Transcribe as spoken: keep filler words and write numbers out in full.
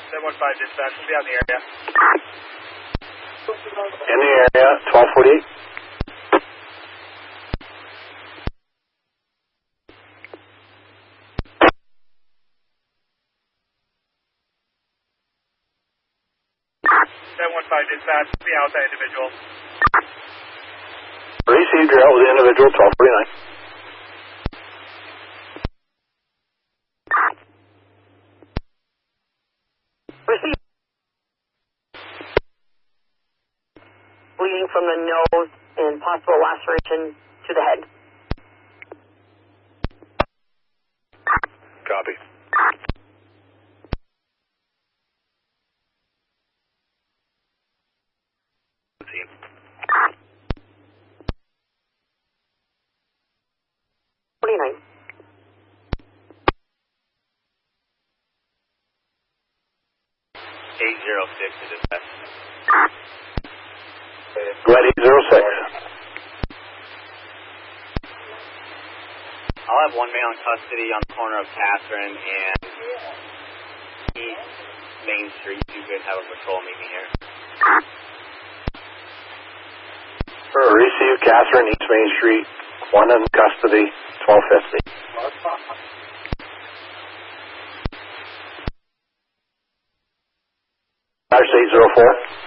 seven one five dispatch, we'll be out in the area. In the area, twelve forty-eight. seven one five dispatch, we'll be out with that individual. Received, you're out with the individual, twelve forty-nine. Received. Bleeding from the nose and possible laceration to the head. Copy. forty-nine. eight zero six to dispatch. Go ahead, eight zero six. I'll have one male in custody on the corner of Catherine and East Main Street. You could have a patrol meeting here. Received, Catherine, East Main Street, one in custody, twelve fifty. eight zero four.